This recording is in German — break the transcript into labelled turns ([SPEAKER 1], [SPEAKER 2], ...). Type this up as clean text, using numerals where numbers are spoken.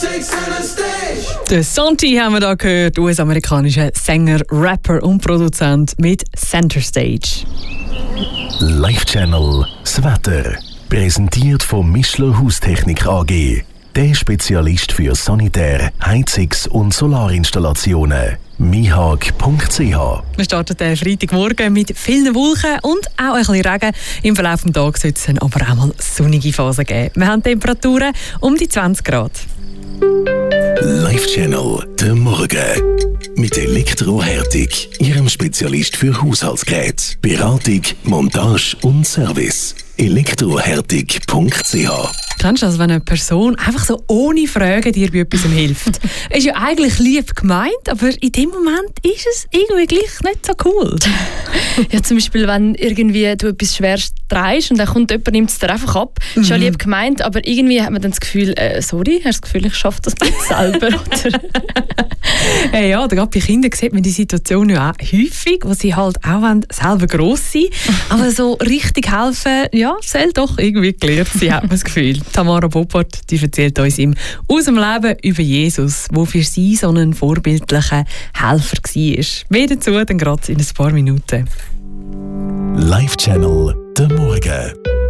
[SPEAKER 1] Den Santi haben wir da gehört, US-amerikanischer Sänger, Rapper und Produzent mit Center Stage.
[SPEAKER 2] Live Channel das Wetter. Präsentiert von Mischler Haustechnik AG. Der Spezialist für Sanitär-, Heizungs- und Solarinstallationen. mihag.ch.
[SPEAKER 1] Wir starten den Freitagmorgen mit vielen Wolken und auch ein bisschen Regen. Im Verlauf des Tages soll es aber auch mal sonnige Phasen geben. Wir haben Temperaturen um die 20 Grad.
[SPEAKER 2] Live Channel der Morgen. Mit Elektrohärtung, Ihrem Spezialist für Haushaltsgeräte, Beratung, Montage und Service. Elektrohärtung.ch.
[SPEAKER 1] Kennst du das, wenn eine Person einfach so ohne Fragen dir bei etwas hilft? Ist ja eigentlich lieb gemeint, aber in dem Moment ist es irgendwie gleich nicht so cool.
[SPEAKER 3] Ja, zum Beispiel, wenn irgendwie du etwas Schweres drehst und dann kommt jemand, nimmt es dir einfach ab. Ist ja lieb gemeint, aber irgendwie hat man dann das Gefühl, sorry, hast du das Gefühl, ich schaffe das nicht selber, oder?
[SPEAKER 1] Hey, ja, gerade bei Kindern sieht man die Situation ja auch häufig, wo sie halt auch selber gross sein wollen. Aber so richtig helfen, ja, soll doch irgendwie gelernt sein, hat man das Gefühl. Tamara Boppert, die erzählt uns aus dem Leben über Jesus, der für sie so ein vorbildlicher Helfer war. Mehr dazu dann gerade in ein paar Minuten.
[SPEAKER 2] Live Channel der Morgen.